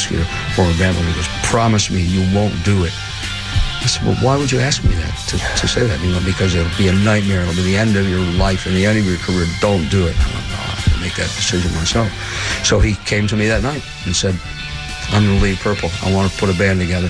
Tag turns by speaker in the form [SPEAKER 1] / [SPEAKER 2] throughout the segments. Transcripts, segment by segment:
[SPEAKER 1] ask you to form a band with me. He goes, promise me you won't do it. I said, well, why would you ask me that, to say that? Because it'll be a nightmare. It'll be the end of your life and the end of your career. Don't do it. I'm like, no, I have to make that decision myself. So he came to me that night and said, I'm going to leave Purple. I want to put a band together.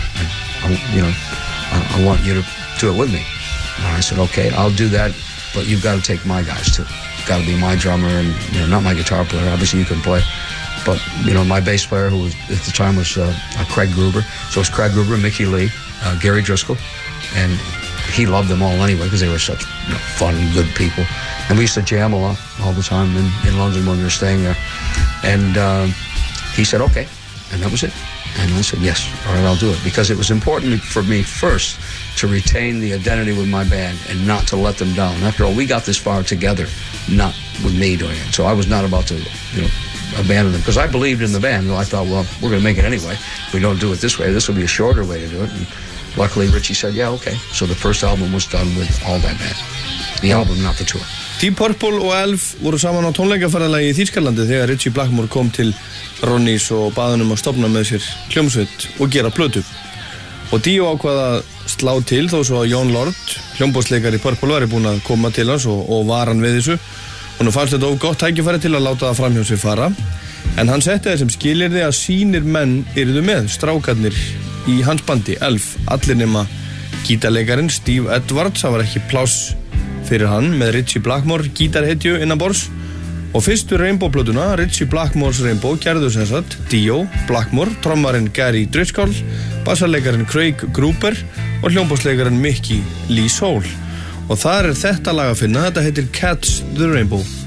[SPEAKER 1] I want you to do it with me. And I said, okay, I'll do that, but you've got to take my guys too. You've got to be my drummer and not my guitar player. Obviously you can play. But, my bass player, who was at the time was Craig Gruber. So it was Craig Gruber, Mickey Lee, Gary Driscoll. And he loved them all anyway because they were such fun, good people. And we used to jam a lot all the time in London when we were staying there. And he said, okay. And that was it. And I said, yes, all right, I'll do it. Because it was important for me first to retain the identity with my band and not to let them down. After all, we got this far together, not with me doing it. So I was not about to, abandon them. Because I believed in the band. I thought, well, we're going to make it anyway. If we don't do it this way, this will be a shorter way to do it. And luckily, Richie said, yeah, okay. So the first album was done with all that band. The album, not the tour.
[SPEAKER 2] Deep Purple og Elf voru saman á tónleikaferðalagi í Þýskalandi þegar Richie Blackmore kom til Ronnys og bað hann að stofna með sér hljómsveit og gera plötu. Og Dio ákvað að slá til þó svo að Jon Lord, hljómborðsleikari Purple, væri búinn að koma til hans og var hann við þessu. Og nú fannst þetta of gott tækifæri til að láta það framhjá sig fara. En hann setti það sem skilyrði að sínir menn yrðu með, strákarnir í hans bandi, Elf, allir nema gítarleikarin Steve Edwards. Það var ekki pláss fyrir hann með Richie Blackmore, gítarhetju innanborðs. Og fyrstu Rainbow-plötuna, Richie Blackmore's Rainbow, gerðu sem sagt Dio, Blackmore, trommarinn Gary Driscoll, bassarleikarin Craig Gruber og hljómborðsleikarin Mickey Lee Soul. Og þar þetta lag að finna, þetta heitir Catch the Rainbow.